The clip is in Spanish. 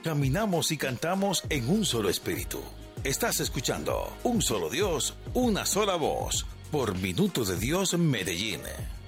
caminamos y cantamos en un solo espíritu. Estás escuchando Un Solo Dios, Una Sola Voz, por Minuto de Dios Medellín.